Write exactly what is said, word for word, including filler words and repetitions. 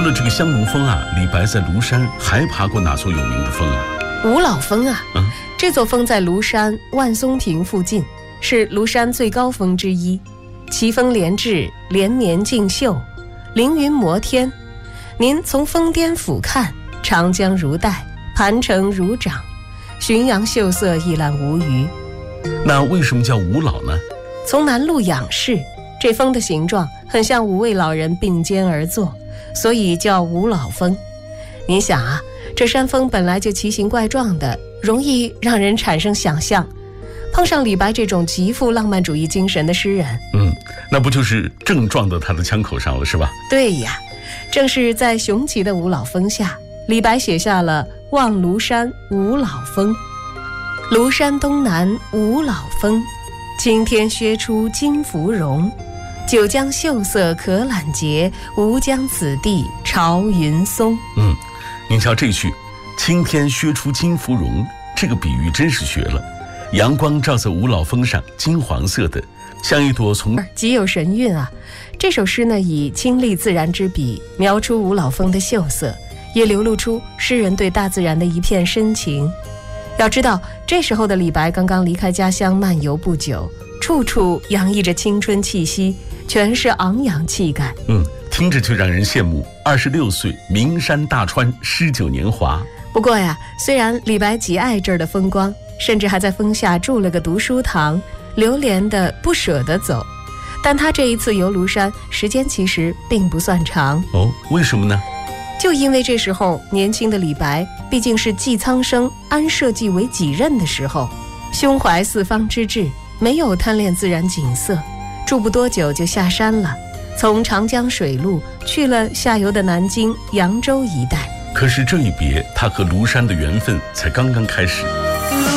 了这个香炉峰啊，李白在庐山还爬过哪座有名的峰啊？ 五老峰啊， 嗯， 这座峰在庐山万松亭附近，是庐山最高峰之一。奇峰连峙，连年竞秀，凌云摩天。您从峰巅俯瞰，长江如带，盘城如掌，浔阳秀色一览无余。 那为什么叫五老呢？ 从南麓仰视，这峰的形状很像五位老人并肩而坐，所以叫五老峰。您想啊，这山峰本来就奇形怪状的，容易让人产生想象，碰上李白这种极富浪漫主义精神的诗人， 嗯，那不就是正撞到他的枪口上了，是吧？ 对呀，正是在雄奇的五老峰下，李白写下了《望庐山五老峰》。庐山东南五老峰，青天削出金芙蓉。九江秀色可揽截，吾将此地朝云松。 嗯，您瞧这句青天削出金芙蓉，这个比喻真是绝了。阳光照在五老峰上，金黄色的，像一朵从极有神韵啊。这首诗呢，以清丽自然之笔描出五老峰的秀色，也流露出诗人对大自然的一片深情。要知道，这时候的李白刚刚离开家乡漫游不久，处处洋溢着青春气息，全是昂扬气概。 嗯，听着就让人羡慕。二十六岁，名山大川，诗酒年华。 不过呀，虽然李白极爱这儿的风光，甚至还在峰下筑了个读书堂，流连的不舍得走，但他这一次游庐山时间其实并不算长。 哦，为什么呢？ 就因为这时候年轻的李白毕竟是寄苍生安社稷为己任的时候，胸怀四方之志，没有贪恋自然景色，住不多久就下山了，从长江水路去了下游的南京、扬州一带。 可是这一别，他和庐山的缘分才刚刚开始。